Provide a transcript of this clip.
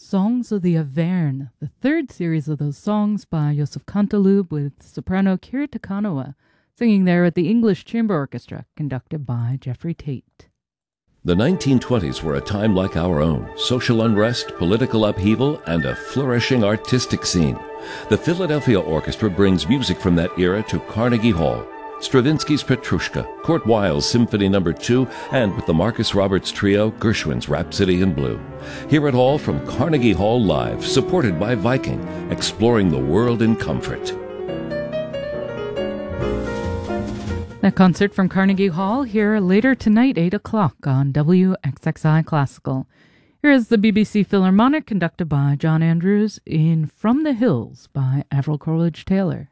Songs of the Averne, the third series of those songs by Joseph Canteloube with soprano Kira Takanoa, singing there at the English Chamber Orchestra, conducted by Jeffrey Tate. The 1920s were a time like our own: social unrest, political upheaval, and a flourishing artistic scene. The Philadelphia Orchestra brings music from that era to Carnegie Hall. Stravinsky's Petrushka, Kurt Weill's Symphony No. 2, and with the Marcus Roberts Trio, Gershwin's Rhapsody in Blue. Hear it all from Carnegie Hall Live, supported by Viking, exploring the world in comfort. That concert from Carnegie Hall here later tonight, 8 o'clock on WXXI Classical. Here is the BBC Philharmonic, conducted by John Andrews in From the Hills by Avril Coleridge Taylor.